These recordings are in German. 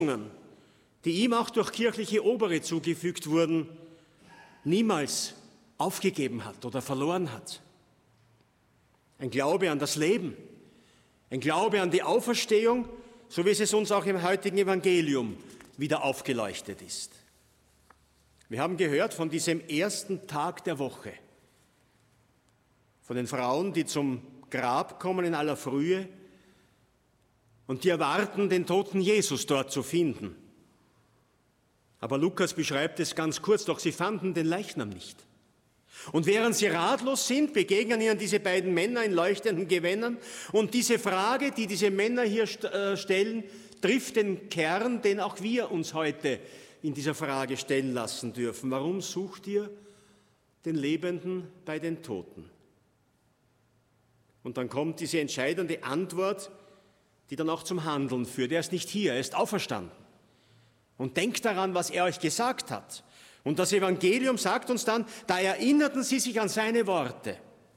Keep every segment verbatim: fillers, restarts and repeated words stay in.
die ihm auch durch kirchliche Obere zugefügt wurden, niemals aufgegeben hat oder verloren hat. Ein Glaube an das Leben, ein Glaube an die Auferstehung, so wie es uns auch im heutigen Evangelium wieder aufgeleuchtet ist. Wir haben gehört von diesem ersten Tag der Woche, von den Frauen, die zum Grab kommen in aller Frühe und die erwarten, den toten Jesus dort zu finden. Aber Lukas beschreibt es ganz kurz, doch sie fanden den Leichnam nicht. Und während sie ratlos sind, begegnen ihnen diese beiden Männer in leuchtenden Gewändern. Und diese Frage, die diese Männer hier stellen, trifft den Kern, den auch wir uns heute in dieser Frage stellen lassen dürfen. Warum sucht ihr den Lebenden bei den Toten? Und dann kommt diese entscheidende Antwort, die dann auch zum Handeln führt. Er ist nicht hier, er ist auferstanden. Und denkt daran, was er euch gesagt hat. Und das Evangelium sagt uns dann, da erinnerten sie sich an seine Worte.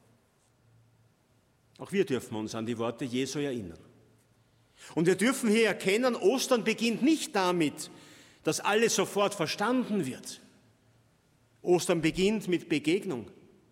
Auch wir dürfen uns an die Worte Jesu erinnern. Und wir dürfen hier erkennen, Ostern beginnt nicht damit, dass alles sofort verstanden wird. Ostern beginnt mit Begegnung,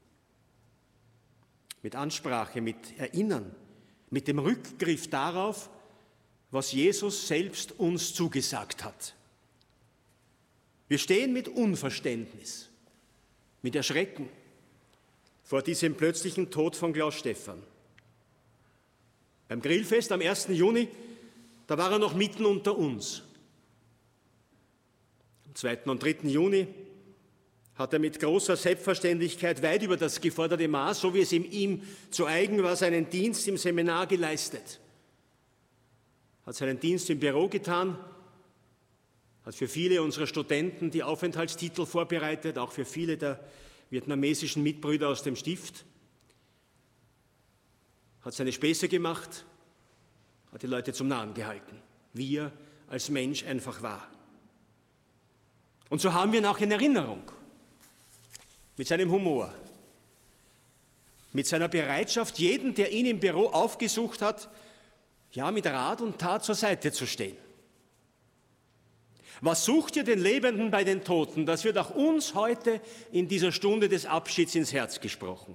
mit Ansprache, mit Erinnern, mit dem Rückgriff darauf, was Jesus selbst uns zugesagt hat. Wir stehen mit Unverständnis, mit Erschrecken vor diesem plötzlichen Tod von Klaus Stephan. Beim Grillfest am ersten Juni, da war er noch mitten unter uns. Am zweiten und dritten Juni hat er mit großer Selbstverständlichkeit weit über das geforderte Maß, so wie es ihm, ihm zu eigen war, seinen Dienst im Seminar geleistet. Hat seinen Dienst im Büro getan, hat für viele unserer Studenten die Aufenthaltstitel vorbereitet, auch für viele der vietnamesischen Mitbrüder aus dem Stift, hat seine Späße gemacht, hat die Leute zum Narren gehalten, wie er als Mensch einfach war. Und so haben wir ihn auch in Erinnerung, mit seinem Humor, mit seiner Bereitschaft, jeden, der ihn im Büro aufgesucht hat, ja, mit Rat und Tat zur Seite zu stehen. Was sucht ihr den Lebenden bei den Toten? Das wird auch uns heute in dieser Stunde des Abschieds ins Herz gesprochen.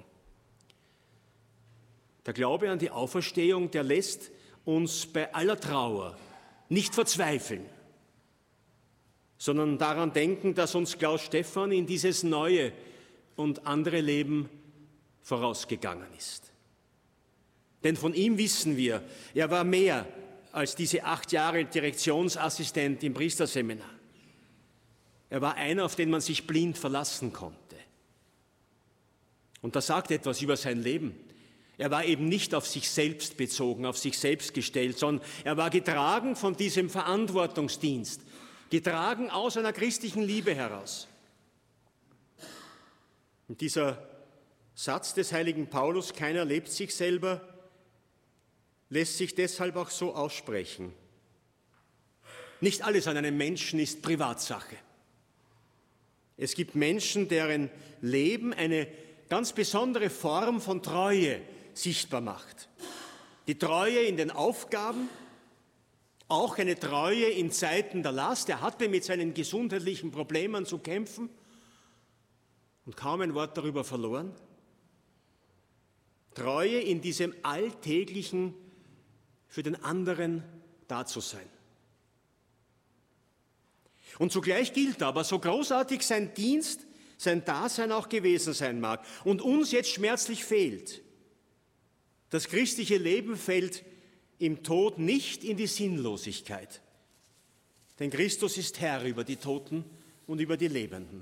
Der Glaube an die Auferstehung, der lässt uns bei aller Trauer nicht verzweifeln, sondern daran denken, dass uns Klaus Stephan in dieses neue und andere Leben vorausgegangen ist. Denn von ihm wissen wir, er war mehr als diese acht Jahre Direktionsassistent im Priesterseminar. Er war einer, auf den man sich blind verlassen konnte. Und das sagt etwas über sein Leben. Er war eben nicht auf sich selbst bezogen, auf sich selbst gestellt, sondern er war getragen von diesem Verantwortungsdienst, getragen aus einer christlichen Liebe heraus. Und dieser Satz des heiligen Paulus, keiner lebt sich selber, lässt sich deshalb auch so aussprechen. Nicht alles an einem Menschen ist Privatsache. Es gibt Menschen, deren Leben eine ganz besondere Form von Treue sichtbar macht. Die Treue in den Aufgaben, auch eine Treue in Zeiten der Last. Er hatte mit seinen gesundheitlichen Problemen zu kämpfen und kaum ein Wort darüber verloren. Treue in diesem alltäglichen für den anderen da zu sein. Und zugleich gilt aber, so großartig sein Dienst, sein Dasein auch gewesen sein mag und uns jetzt schmerzlich fehlt, das christliche Leben fällt im Tod nicht in die Sinnlosigkeit. Denn Christus ist Herr über die Toten und über die Lebenden.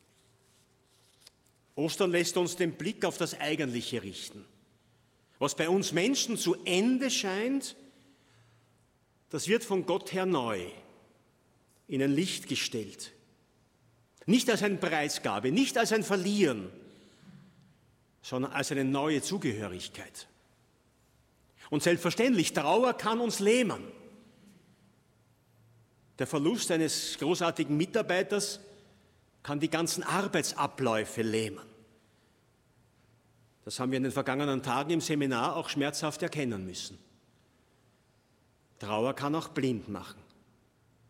Ostern lässt uns den Blick auf das Eigentliche richten. Was bei uns Menschen zu Ende scheint, das wird von Gott her neu in ein Licht gestellt. Nicht als eine Preisgabe, nicht als ein Verlieren, sondern als eine neue Zugehörigkeit. Und selbstverständlich, Trauer kann uns lähmen. Der Verlust eines großartigen Mitarbeiters kann die ganzen Arbeitsabläufe lähmen. Das haben wir in den vergangenen Tagen im Seminar auch schmerzhaft erkennen müssen. Trauer kann auch blind machen.